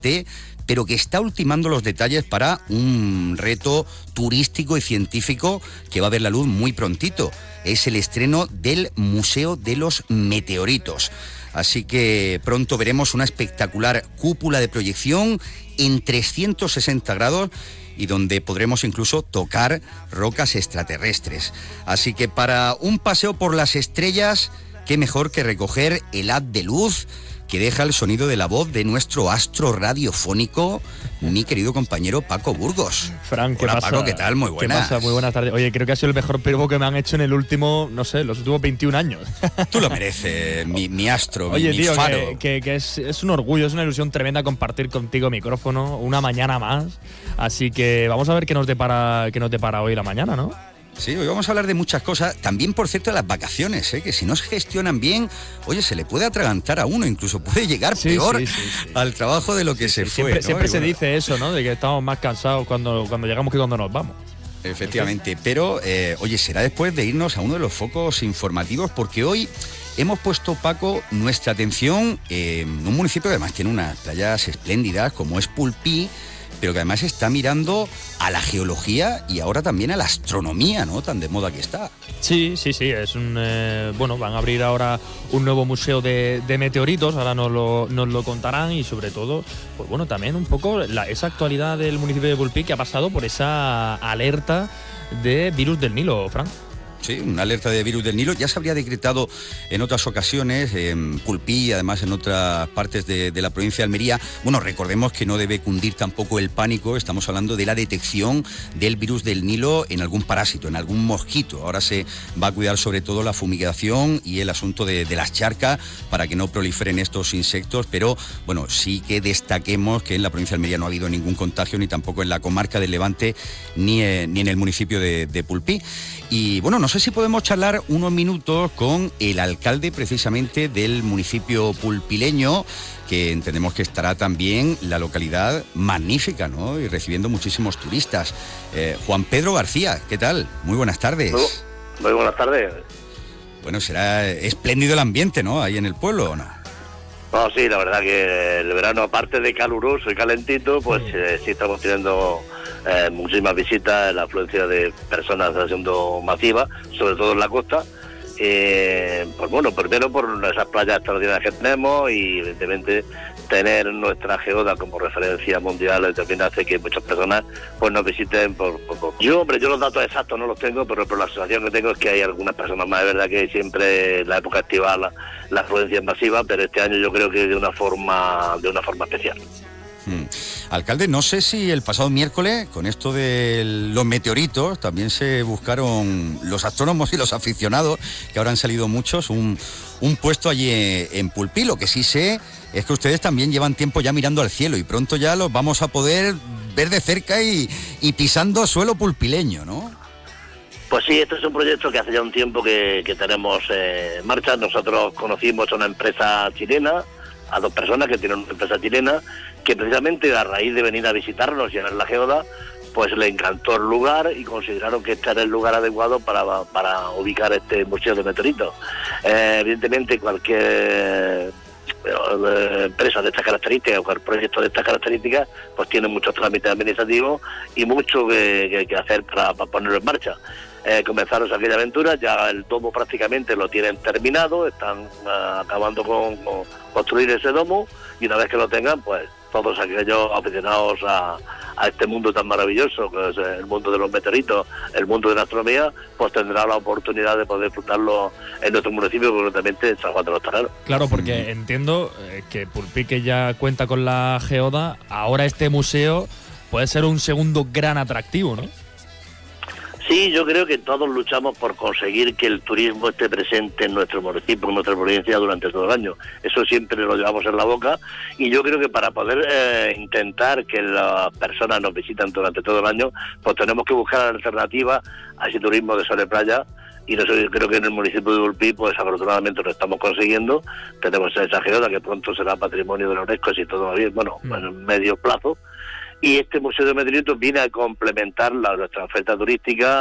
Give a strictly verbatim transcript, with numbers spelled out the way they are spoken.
pero que está ultimando los detalles para un reto turístico y científico que va a ver la luz muy prontito. Es el estreno del Museo de los Meteoritos. Así que pronto veremos una espectacular cúpula de proyección en trescientos sesenta grados y donde podremos incluso tocar rocas extraterrestres. Así que para un paseo por las estrellas, qué mejor que recoger el haz de luz que deja el sonido de la voz de nuestro astro radiofónico, mi querido compañero Paco Burgos. Fran, ¿qué Hola, pasa? Paco, ¿qué tal? Muy buenas. ¿Qué pasa? Muy buenas tardes. Oye, creo que ha sido el mejor piropo que me han hecho en el último, no sé, los últimos veintiún años. Tú lo mereces, mi, mi astro, Oye, mi, tío, mi faro. que, que, que es, es un orgullo, es una ilusión tremenda compartir contigo micrófono una mañana más. Así que vamos a ver qué nos depara, qué nos depara hoy la mañana, ¿no? Sí, hoy vamos a hablar de muchas cosas. También, por cierto, de las vacaciones, ¿eh? Que si no se gestionan bien, oye, se le puede atragantar a uno, incluso puede llegar sí, peor sí, sí, sí. al trabajo de lo que sí, se sí, fue. Siempre, ¿no? siempre Y se bueno, dice eso, ¿no? De que estamos más cansados cuando, cuando llegamos que cuando nos vamos. Efectivamente, pero, eh, oye, será después de irnos a uno de los focos informativos, porque hoy hemos puesto, Paco, nuestra atención en un municipio que además tiene unas playas espléndidas, como es Pulpí, pero que además está mirando a la geología y ahora también a la astronomía, ¿no? Tan de moda que está. Sí, sí, sí, es un eh, bueno, van a abrir ahora un nuevo museo de, de meteoritos, ahora nos lo, nos lo contarán y sobre todo, pues bueno, también un poco la, esa actualidad del municipio de Pulpí que ha pasado por esa alerta de virus del Nilo, Fran. Sí, una alerta de virus del Nilo. Ya se habría decretado en otras ocasiones, en Pulpí y además en otras partes de, de la provincia de Almería. Bueno, recordemos que no debe cundir tampoco el pánico. Estamos hablando de la detección del virus del Nilo en algún parásito, en algún mosquito. Ahora se va a cuidar sobre todo la fumigación y el asunto de, de las charcas para que no proliferen estos insectos. Pero, bueno, sí que destaquemos que en la provincia de Almería no ha habido ningún contagio, ni tampoco en la comarca del Levante, ni, eh, ni en el municipio de, de Pulpí. Y, bueno, no sé si podemos charlar unos minutos con el alcalde precisamente del municipio pulpileño, que entendemos que estará también la localidad magnífica, ¿no? Y recibiendo muchísimos turistas. Eh, Juan Pedro García, ¿qué tal? Muy buenas tardes. Muy, muy buenas tardes. Bueno, será espléndido el ambiente, ¿no? Ahí en el pueblo, ¿o no? No, sí, la verdad que el verano, aparte de caluroso y calentito, pues eh, sí estamos teniendo eh, muchísimas visitas, la afluencia de personas está siendo masiva, sobre todo en la costa. Eh, pues bueno, primero por esas playas extraordinarias que tenemos y evidentemente tener nuestra geoda como referencia mundial también hace que muchas personas pues nos visiten por poco. Yo, hombre, yo los datos exactos no los tengo, pero por la sensación que tengo es que hay algunas personas más. Es verdad que siempre la época estival la, la afluencia es masiva, pero este año yo creo que de una forma de una forma especial. Hmm. Alcalde, no sé si el pasado miércoles, con esto de los meteoritos, también se buscaron los astrónomos y los aficionados, que ahora han salido muchos, un, un puesto allí en Pulpí. Lo que sí sé es que ustedes también llevan tiempo ya mirando al cielo y pronto ya los vamos a poder ver de cerca y, y pisando suelo pulpileño, ¿no? Pues sí, este es un proyecto que hace ya un tiempo que, que tenemos eh, en marcha. Nosotros conocimos a una empresa chilena, a dos personas que tienen una empresa chilena, que precisamente a raíz de venir a visitarnos y a ver la geoda, pues le encantó el lugar y consideraron que este era el lugar adecuado para, para ubicar este museo de meteoritos. Eh, evidentemente cualquier eh, empresa de estas características o cualquier proyecto de estas características pues tiene muchos trámites administrativos y mucho que, que, que hacer para, para ponerlo en marcha. Eh, comenzaron aquella aventura, ya el domo prácticamente lo tienen terminado, están uh, acabando con, con construir ese domo y una vez que lo tengan, pues todos aquellos aficionados a, a este mundo tan maravilloso que es el mundo de los meteoritos, el mundo de la astronomía, pues tendrán la oportunidad de poder disfrutarlo en nuestro municipio, concretamente en San Juan de los Taranos. Claro, porque mm. entiendo eh, que Pulpí, que ya cuenta con la geoda, ahora este museo puede ser un segundo gran atractivo, ¿no? Sí, yo creo que todos luchamos por conseguir que el turismo esté presente en nuestro municipio, en nuestra provincia durante todo el año. Eso siempre lo llevamos en la boca y yo creo que para poder eh, intentar que las personas nos visitan durante todo el año, pues tenemos que buscar alternativas a ese turismo de sol y playa. Y nosotros creo que en el municipio de Pulpí, pues afortunadamente lo estamos consiguiendo. Tenemos esa geoda que pronto será patrimonio de la UNESCO, si todo va bien, bueno, mm. en medio plazo. Y este Museo de Meteoritos viene a complementar la, nuestra oferta turística.